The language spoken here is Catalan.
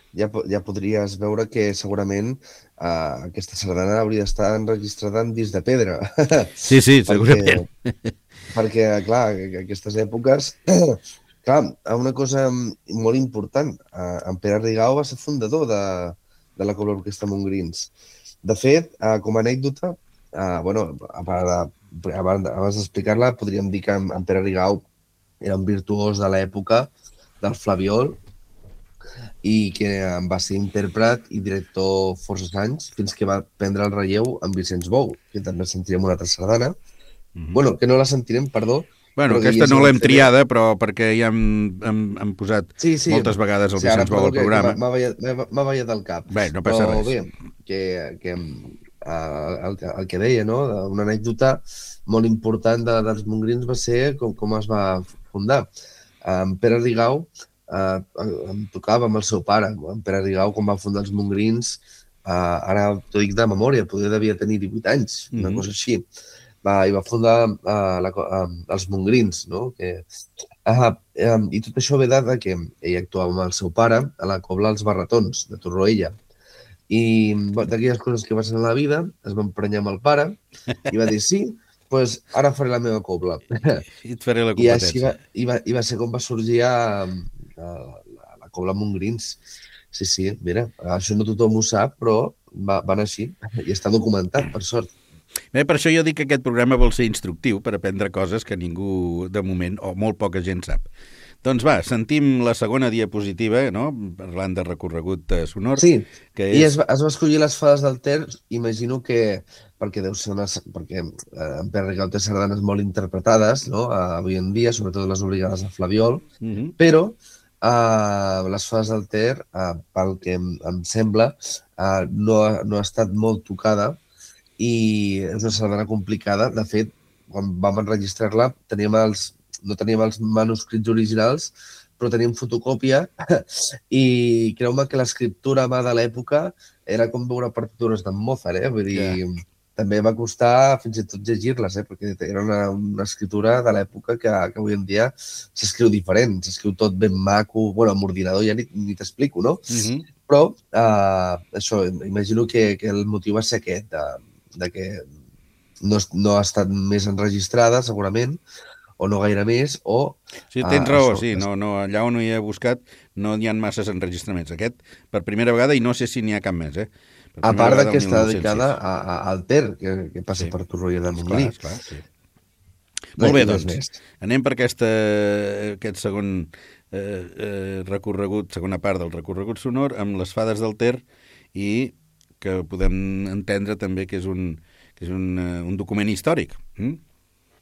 ja podries veure que segurament aquesta sardana hauria d'estar enregistrada en disc de pedra. Sí, sí, perquè, segurament. perquè, clar, aquestes èpoques... Clar, una cosa molt important, en Pere Rigau va ser fundador de la Cobla Orquestra Montgrins. De fet, com a anècdota, bueno, abans d'explicar-la, podríem dir que en Pere Rigau era un virtuós de l'època del flabiol i que va ser intèrpret i director forces anys fins que va prendre el relleu amb Vicenç Bou, que també sentirem una altra sardana. Bueno, que no la sentirem, perdó, Bueno, però que aquesta ja no s'ha l'hem fet també. triada, però perquè ja hem posat Sí, sí, moltes vegades el sí, ara Vicenç Bou perdó al que programa. m'ha ballat el cap. Bé, no passa Però res. bé, que el que deia, no? Una anècdota molt important dels Montgrins va ser com es va fundar. En Pere Rigau em tocava amb el seu pare. En Pere Rigau, quan va fundar els Montgrins, ara t'ho dic de memòria, poder devia tenir 18 anys, una cosa així. I va fundar els Montgrins, no? I tot això ve de que ell actuava amb el seu pare a la cobla Els Barretons, de Torroella. I d'aquelles coses que passen a la vida, es va emprenyar amb el pare i va dir, sí, doncs ara faré la meva cobla. I et faré la I així competència. va ser com va sorgir la cobla Montgrins. Sí, sí, mira, això no tothom ho sap, però va anar així i està documentat, per sort. Bé, per això jo dic que aquest programa vol ser instructiu per aprendre coses que ningú, de moment, o molt poca gent sap. Doncs va, sentim la segona diapositiva, no?, parlant de recorregut sonor, Sí, que i és... es va escollir les fades del Ter, imagino que perquè deu ser perquè en Pere Rigau té sardanes molt interpretades, no?, avui en dia, sobretot les obligades a Flabiol, però les fades del Ter, pel que em sembla, no ha estat molt tocada i és una sardana complicada. De fet, quan vam enregistrar-la no teníem els manuscrits originals, però teníem fotocòpia i creu-me que l'escriptura a mà de l'època era com veure partitures d'en Mozart, Vull dir, també va costar fins i tot llegir-les, perquè era una escritura de l'època que avui en dia s'escriu diferent, s'escriu tot ben maco, bueno, amb ordinador ja ni t'explico, no? Però això, imagino que el motiu va ser aquest, de que no ha estat més enregistrada, segurament, o no gaire més, o... Sí, tens raó, això. sí, no, allà on ho he buscat no hi ha masses enregistraments. Aquest, per primera vegada, i no sé si n'hi ha cap més, Per A primera part vegada, que el està dedicada 1906. al Ter, que passa per Torroella de Montgrí. Esclar, sí. Molt bé, Res doncs, més. anem per aquest segon recorregut, segona part del recorregut sonor, amb les fades del Ter, i que podem entendre també que és un document històric.